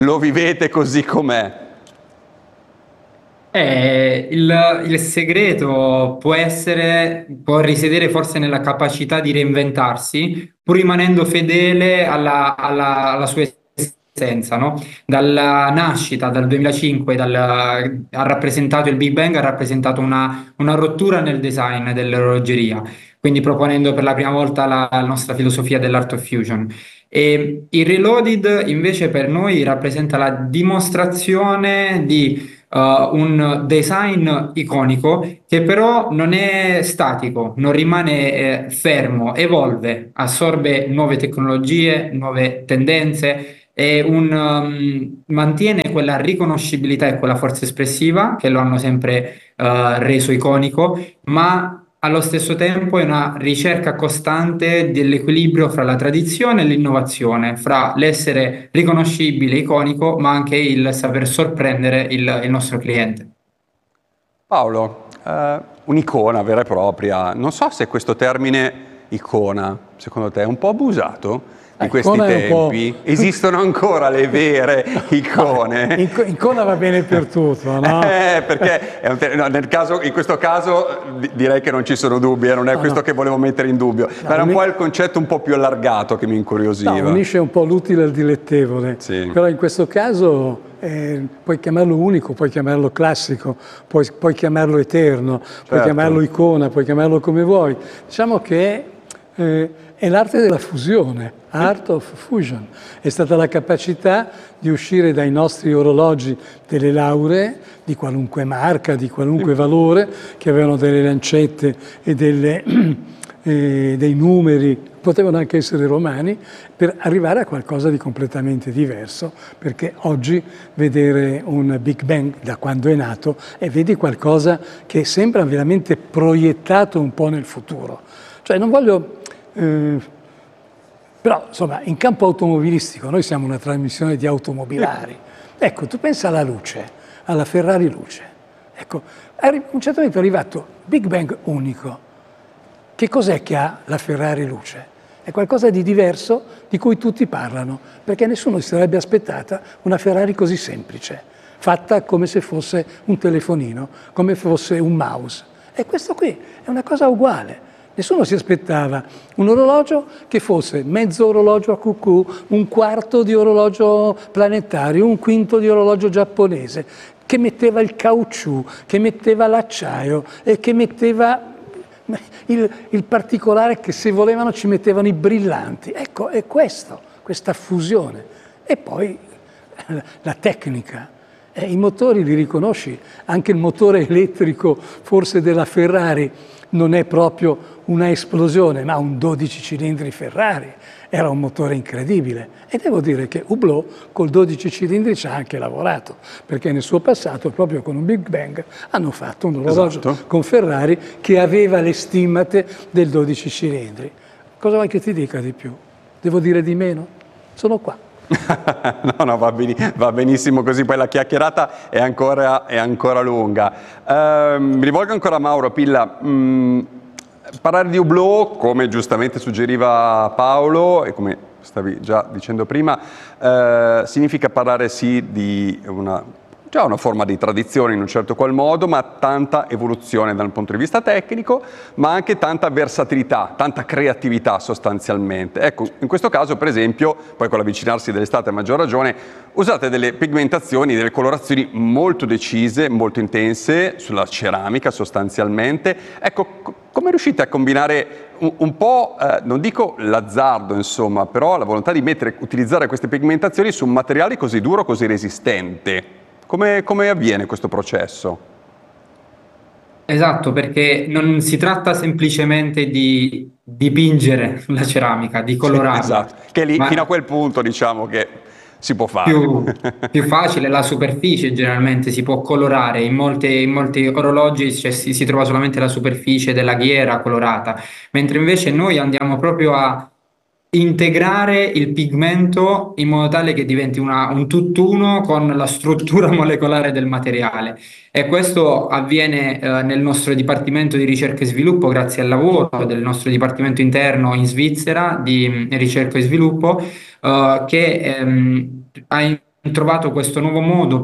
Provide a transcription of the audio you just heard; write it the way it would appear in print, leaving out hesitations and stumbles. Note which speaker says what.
Speaker 1: lo vivete così com'è?
Speaker 2: Il segreto può risiedere forse nella capacità di reinventarsi, pur rimanendo fedele alla sua essenza, no? Dalla nascita, dal 2005, ha rappresentato il Big Bang, ha rappresentato una rottura nel design dell'orologeria, quindi proponendo per la prima volta la nostra filosofia dell'Art of Fusion. E il Reloaded invece per noi rappresenta la dimostrazione di un design iconico che però non è statico, non rimane fermo, evolve, assorbe nuove tecnologie, nuove tendenze e mantiene quella riconoscibilità e quella forza espressiva che lo hanno sempre reso iconico, ma allo stesso tempo è una ricerca costante dell'equilibrio fra la tradizione e l'innovazione, fra l'essere riconoscibile, iconico, ma anche il saper sorprendere il nostro cliente.
Speaker 1: Paolo, un'icona vera e propria. Non so se questo termine icona, secondo te, è un po' abusato in questi
Speaker 3: Icona è un po'...
Speaker 1: tempi? Esistono ancora le vere icone?
Speaker 3: Icona va bene per tutto, no?
Speaker 1: Perché no, in questo caso direi che non ci sono dubbi, non è
Speaker 3: No,
Speaker 1: questo
Speaker 3: no.
Speaker 1: che volevo mettere in dubbio, ma era un po' il concetto un po' più allargato che mi
Speaker 3: No,
Speaker 1: incuriosiva.
Speaker 3: unisce un po' l'utile al dilettevole,
Speaker 1: Sì.
Speaker 3: però in questo caso puoi chiamarlo unico, puoi chiamarlo classico, puoi chiamarlo eterno, puoi
Speaker 1: Certo.
Speaker 3: chiamarlo icona, puoi chiamarlo come vuoi. Diciamo che è l'arte della fusione, art of fusion. È stata la capacità di uscire dai nostri orologi delle lauree di qualunque marca, di qualunque valore, che avevano delle lancette e dei numeri, potevano anche essere romani, per arrivare a qualcosa di completamente diverso, perché oggi vedere un Big Bang da quando è nato e vedi qualcosa che sembra veramente proiettato un po' nel futuro. Cioè non voglio... però insomma in campo automobilistico noi siamo una trasmissione di automobilari. Ecco, tu pensa alla luce, alla Ferrari luce. Ecco, a un certo momento è arrivato Big Bang unico. Che cos'è che ha la Ferrari luce? È qualcosa di diverso di cui tutti parlano, perché nessuno si sarebbe aspettata una Ferrari così semplice, fatta come se fosse un telefonino, come fosse un mouse. E questo qui è una cosa uguale. Nessuno si aspettava un orologio che fosse mezzo orologio a cucù, un quarto di orologio planetario, un quinto di orologio giapponese, che metteva il caucciù, che metteva l'acciaio e che metteva il particolare, che se volevano ci mettevano i brillanti. Ecco, è questo, questa fusione. E poi la tecnica. I motori li riconosci, anche il motore elettrico forse della Ferrari non è proprio una esplosione, ma un 12 cilindri Ferrari. Era un motore incredibile. E devo dire che Hublot col 12 cilindri ci ha anche lavorato, perché nel suo passato, proprio con un Big Bang, hanno fatto un orologio con Ferrari che aveva le stimmate del 12 cilindri. Cosa vuoi che ti dica di più? Devo dire di meno? Sono qua.
Speaker 1: No, va benissimo così, poi la chiacchierata è ancora lunga. Mi rivolgo ancora a Mauro Pilla. Parlare di Hublot, come giustamente suggeriva Paolo e come stavi già dicendo prima, significa parlare sì di già una forma di tradizione in un certo qual modo, ma tanta evoluzione dal punto di vista tecnico, ma anche tanta versatilità, tanta creatività sostanzialmente. Ecco, in questo caso per esempio, poi con l'avvicinarsi dell'estate a maggior ragione, usate delle pigmentazioni, delle colorazioni molto decise, molto intense, sulla ceramica sostanzialmente. Ecco, come riuscite a combinare un po', non dico l'azzardo insomma, però la volontà di utilizzare queste pigmentazioni su un materiale così duro, così resistente? Come avviene questo processo?
Speaker 2: Esatto, perché non si tratta semplicemente di dipingere la ceramica, di
Speaker 1: Sì,
Speaker 2: colorarla,
Speaker 1: esatto, che lì fino a
Speaker 2: ma
Speaker 1: quel punto diciamo che si può fare.
Speaker 2: più facile, la superficie generalmente si può colorare, in molti orologi cioè, si trova solamente la superficie della ghiera colorata, mentre invece noi andiamo proprio a integrare il pigmento in modo tale che diventi un tutt'uno con la struttura molecolare del materiale. E questo avviene nel nostro Dipartimento di Ricerca e Sviluppo, grazie al lavoro del nostro Dipartimento interno in Svizzera di ricerca e sviluppo, che ha trovato questo nuovo modo